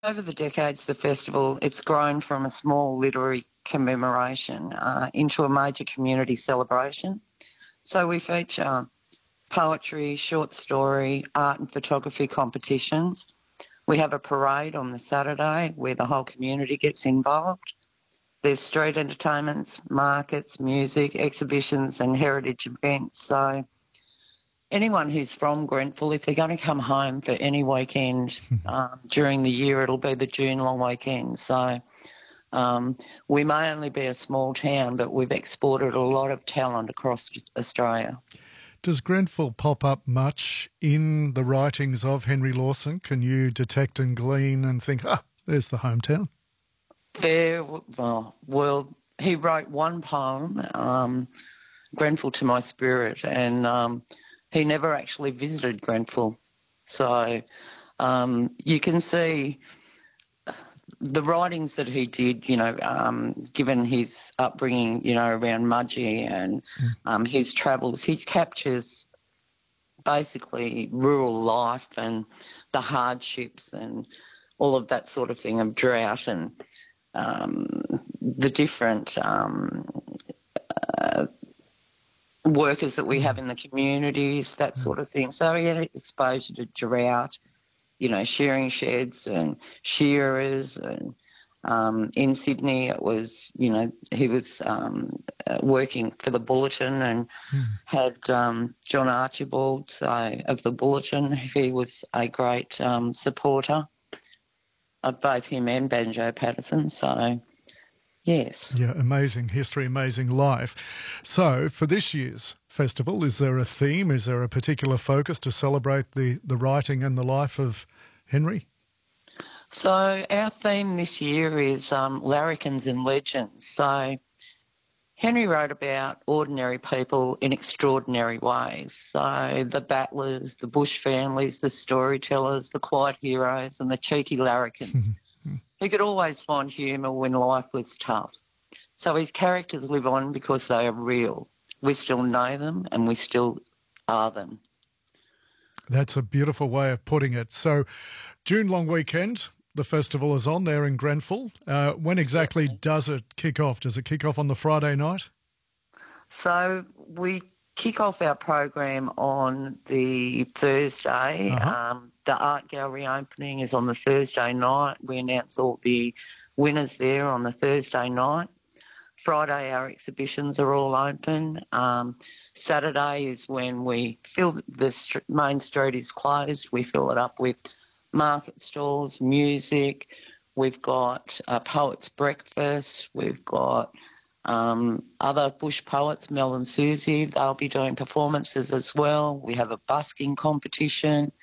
Over the decades, the festival, it's grown from a small literary commemoration into a major community celebration. So we feature poetry, short story, art and photography competitions. We have a parade on the Saturday where the whole community gets involved. There's street entertainments, markets, music, exhibitions and heritage events. So anyone who's from Grenfell, if they're going to come home for any weekend during the year, it'll be the June long weekend. So we may only be a small town, but we've exported a lot of talent across Australia. Does Grenfell pop up much in the writings of Henry Lawson? Can you detect and glean and think, there's the hometown? Well, he wrote one poem, Grenfell to My Spirit, and he never actually visited Grenfell. So you can see the writings that he did, given his upbringing, around Mudgee and his travels, he captures basically rural life and the hardships and all of that sort of thing of drought and the different workers that we have in the communities, that sort of thing. So he had exposure to drought, shearing sheds and shearers. And in Sydney it was, he was working for the Bulletin and had John Archibald of the Bulletin. He was a great supporter of both him and Banjo Paterson. So, yes. Yeah, amazing history, amazing life. So for this year's festival, is there a theme? Is there a particular focus to celebrate the writing and the life of Henry? So our theme this year is Larrikins and Legends. So Henry wrote about ordinary people in extraordinary ways. So the battlers, the bush families, the storytellers, the quiet heroes and the cheeky larrikins. He could always find humour when life was tough. So his characters live on because they are real. We still know them and we still are them. That's a beautiful way of putting it. So June long weekend, the festival is on there in Grenfell. When exactly does it kick off? Does it kick off on the Friday night? So we kick off our program on the Thursday. The art gallery opening is on the Thursday night. We announce all the winners there on the Thursday night. Friday our exhibitions are all open. Saturday is when we fill the main street is closed. We fill it up with market stalls, music. We've got a poets' breakfast. We've got other bush poets, Mel and Susie. They'll be doing performances as well. We have a busking competition.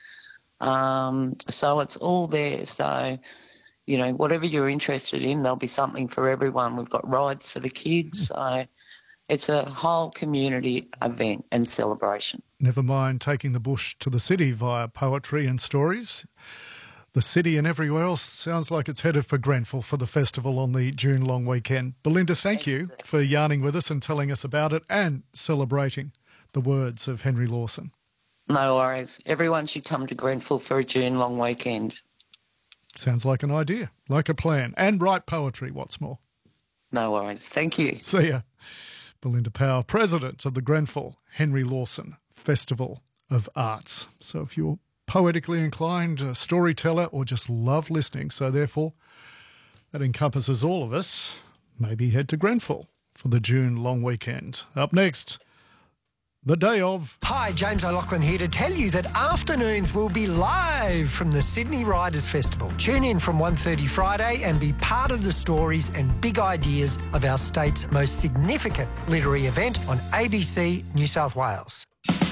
So it's all there. So, whatever you're interested in, there'll be something for everyone. We've got rides for the kids. So it's a whole community event and celebration. Never mind taking the bush to the city via poetry and stories. The city and everywhere else sounds like it's headed for Grenfell for the festival on the June long weekend. Belinda, thank you for yarning with us and telling us about it and celebrating the words of Henry Lawson. No worries. Everyone should come to Grenfell for a June long weekend. Sounds like an idea, like a plan. And write poetry, what's more. No worries. Thank you. See ya. Belinda Powell, President of the Grenfell Henry Lawson Festival of Arts. So if you're poetically inclined, a storyteller, or just love listening, so therefore that encompasses all of us, maybe head to Grenfell for the June long weekend. Up next, the day of. Hi, James O'Loughlin here to tell you that afternoons will be live from the Sydney Writers' Festival. Tune in from 1:30 Friday and be part of the stories and big ideas of our state's most significant literary event on ABC New South Wales.